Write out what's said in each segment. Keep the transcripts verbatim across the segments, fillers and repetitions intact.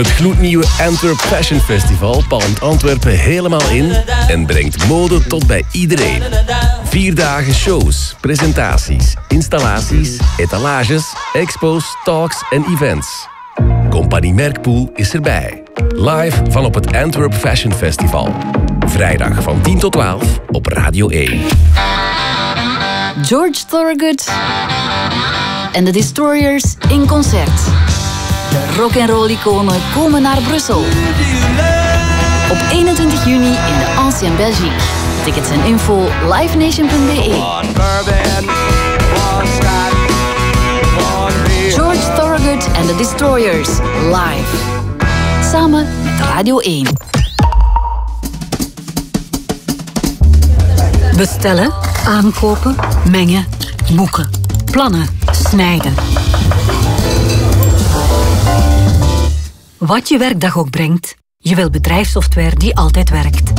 Het gloednieuwe Antwerp Fashion Festival palmt Antwerpen helemaal in en brengt mode tot bij iedereen. Vier dagen shows, presentaties, installaties, etalages, expos, talks en events. Compagnie Merkpoel is erbij. Live van op het Antwerp Fashion Festival. Vrijdag van tien tot twaalf op Radio één. George Thorogood en de Destroyers in concert. De rock'n'roll-iconen komen naar Brussel. Op eenentwintig juni in de Ancien Belgique. Tickets en info livenation punt b e. George Thorogood en de Destroyers live. Samen met Radio één. Bestellen, aankopen, mengen, boeken, plannen, snijden. Wat je werkdag ook brengt, je wil bedrijfssoftware die altijd werkt.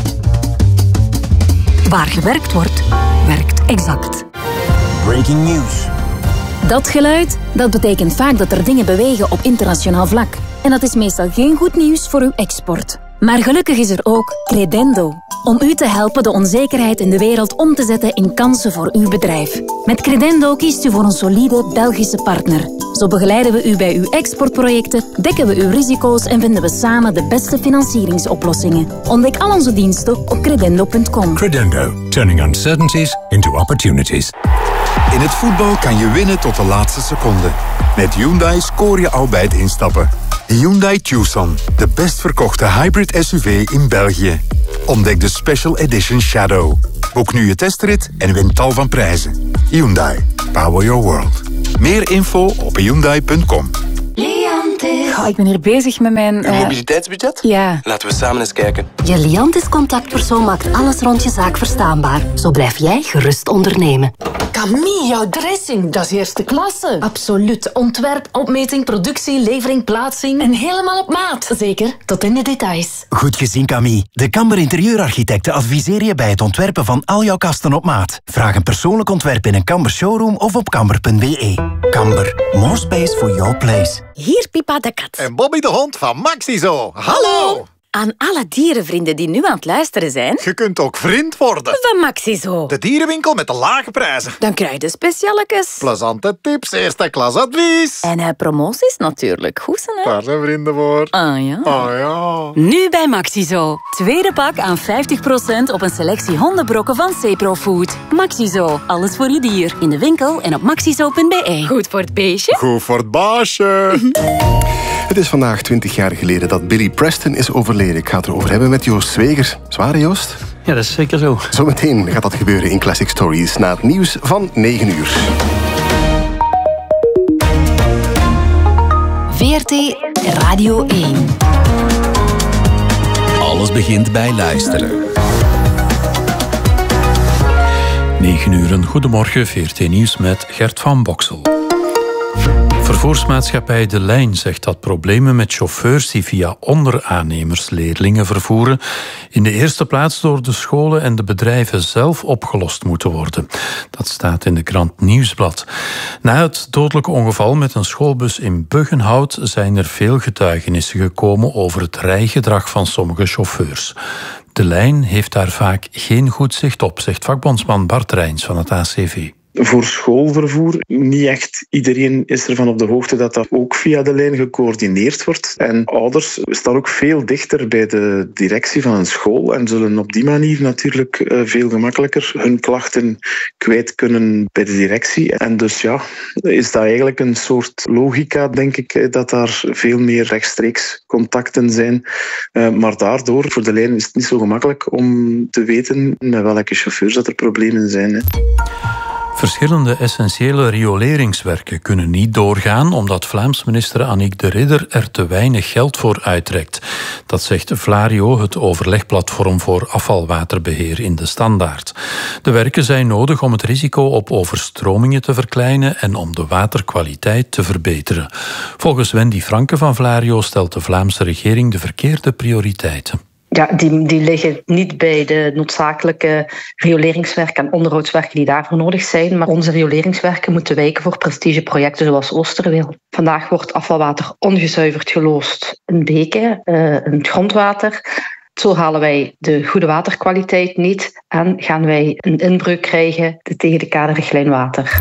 Waar gewerkt wordt, werkt Exact. Breaking news. Dat geluid, dat betekent vaak dat er dingen bewegen op internationaal vlak. En dat is meestal geen goed nieuws voor uw export. Maar gelukkig is er ook Credendo. Om u te helpen de onzekerheid in de wereld om te zetten in kansen voor uw bedrijf. Met Credendo kiest u voor een solide Belgische partner. Zo begeleiden we u bij uw exportprojecten, dekken we uw risico's en vinden we samen de beste financieringsoplossingen. Ontdek al onze diensten op credendo punt com. Credendo, turning uncertainties into opportunities. In het voetbal kan je winnen tot de laatste seconde. Met Hyundai scoor je al bij het instappen. Hyundai Tucson, de best verkochte hybrid S U V in België. Ontdek de Special Edition Shadow. Boek nu je testrit en win tal van prijzen. Hyundai, power your world. Meer info op hyundai punt com. Oh, ik ben hier bezig met mijn... Uw uh... mobiliteitsbudget? Ja. Laten we samen eens kijken. Je Liantis contactpersoon maakt alles rond je zaak verstaanbaar. Zo blijf jij gerust ondernemen. Camille, jouw dressing, dat is eerste klasse. Absoluut. Ontwerp, opmeting, productie, levering, plaatsing. En helemaal op maat. Zeker, tot in de details. Goed gezien, Camille. De Kamber Interieurarchitecten adviseer je bij het ontwerpen van al jouw kasten op maat. Vraag een persoonlijk ontwerp in een Kamber showroom of op kamber punt b e. Kamber, more space for your place. Hier Pipa de kat. En Bobby de hond van Maxizo. Hallo! Aan alle dierenvrienden die nu aan het luisteren zijn... Je kunt ook vriend worden. Van Maxizo. De dierenwinkel met de lage prijzen. Dan krijg je de specialekes. Plezante tips, eerste klas advies. En uh, promoties natuurlijk. Goed, hè? Daar zijn vrienden voor. Ah ja. Ah ja. Nu bij Maxizo. Tweede pak aan vijftig procent op een selectie hondenbrokken van Cepro Food. Maxizo. Alles voor je dier. In de winkel en op maxizo punt b e. Goed voor het beestje. Goed voor het baasje. Het is vandaag twintig jaar geleden dat Billy Preston is overleden. Ik ga het erover hebben met Joost Zweger. Zwaar, Joost? Ja, dat is zeker zo. Zometeen gaat dat gebeuren in Classic Stories na het nieuws van negen uur. V R T Radio één. Alles begint bij luisteren. negen uur, een goedemorgen, V R T Nieuws met Gert van Boksel. Vervoersmaatschappij De Lijn zegt dat problemen met chauffeurs die via onderaannemers leerlingen vervoeren in de eerste plaats door de scholen en de bedrijven zelf opgelost moeten worden. Dat staat in de krant Nieuwsblad. Na het dodelijke ongeval met een schoolbus in Buggenhout zijn er veel getuigenissen gekomen over het rijgedrag van sommige chauffeurs. De Lijn heeft daar vaak geen goed zicht op, zegt vakbondsman Bart Rijns van het A C V. Voor schoolvervoer, niet echt iedereen is ervan op de hoogte dat dat ook via de lijn gecoördineerd wordt. En ouders staan ook veel dichter bij de directie van een school en zullen op die manier natuurlijk veel gemakkelijker hun klachten kwijt kunnen bij de directie. En dus ja, is dat eigenlijk een soort logica, denk ik, dat daar veel meer rechtstreeks contacten zijn. Maar daardoor, voor de lijn is het niet zo gemakkelijk om te weten met welke chauffeurs dat er problemen zijn. Hè. Verschillende essentiële rioleringswerken kunnen niet doorgaan omdat Vlaams minister Annick de Ridder er te weinig geld voor uittrekt. Dat zegt Vlario, het overlegplatform voor afvalwaterbeheer in de Standaard. De werken zijn nodig om het risico op overstromingen te verkleinen en om de waterkwaliteit te verbeteren. Volgens Wendy Franke van Vlario stelt de Vlaamse regering de verkeerde prioriteiten. Ja, die, die liggen niet bij de noodzakelijke rioleringswerken en onderhoudswerken die daarvoor nodig zijn. Maar onze rioleringswerken moeten wijken voor prestigeprojecten zoals Oosterweel. Vandaag wordt afvalwater ongezuiverd geloosd in beken, uh, in het grondwater. Zo halen wij de goede waterkwaliteit niet en gaan wij een inbreuk krijgen tegen de kaderrichtlijn water.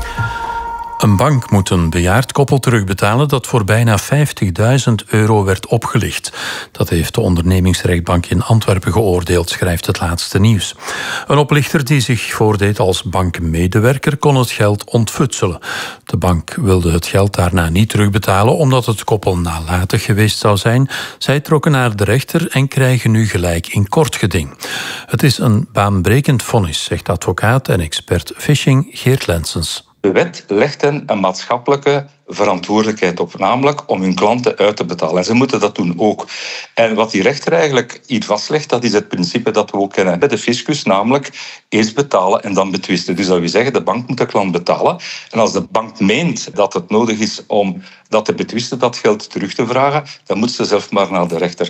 Een bank moet een bejaard koppel terugbetalen dat voor bijna vijftigduizend euro werd opgelicht. Dat heeft de ondernemingsrechtbank in Antwerpen geoordeeld, schrijft het laatste nieuws. Een oplichter die zich voordeed als bankmedewerker kon het geld ontfutselen. De bank wilde het geld daarna niet terugbetalen omdat het koppel nalatig geweest zou zijn. Zij trokken naar de rechter en krijgen nu gelijk in kort geding. Het is een baanbrekend vonnis, zegt advocaat en expert phishing Geert Lensens. De wet legt hen een maatschappelijke verantwoordelijkheid op, namelijk om hun klanten uit te betalen. En ze moeten dat doen ook. En wat die rechter eigenlijk hier vastlegt, dat is het principe dat we ook kennen bij de fiscus, namelijk eerst betalen en dan betwisten. Dus dat wil zeggen, de bank moet de klant betalen. En als de bank meent dat het nodig is om dat te betwisten, dat geld terug te vragen, dan moet ze zelf maar naar de rechter.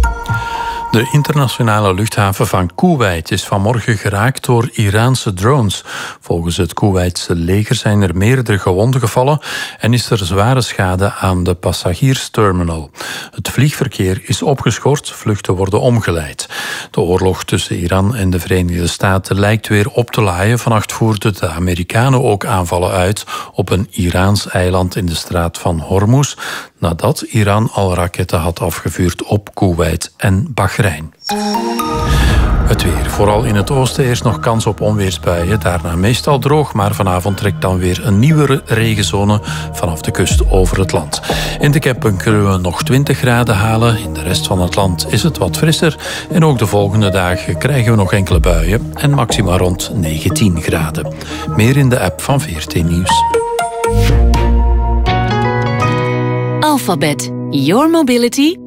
De internationale luchthaven van Koeweit is vanmorgen geraakt door Iraanse drones. Volgens het Koeweitse leger zijn er meerdere gewonden gevallen en is er zware schade aan de passagiersterminal. Het vliegverkeer is opgeschort, vluchten worden omgeleid. De oorlog tussen Iran en de Verenigde Staten lijkt weer op te laaien. Vannacht voerden de Amerikanen ook aanvallen uit op een Iraans eiland in de straat van Hormuz, nadat Iran al raketten had afgevuurd op Koeweit en Bahrein. Het weer. Vooral in het oosten eerst nog kans op onweersbuien. Daarna meestal droog, maar vanavond trekt dan weer een nieuwe regenzone vanaf de kust over het land. In de Kempen kunnen we nog twintig graden halen. In de rest van het land is het wat frisser. En ook de volgende dagen krijgen we nog enkele buien en maxima rond negentien graden. Meer in de app van V R T Nieuws. Alphabet. Your mobility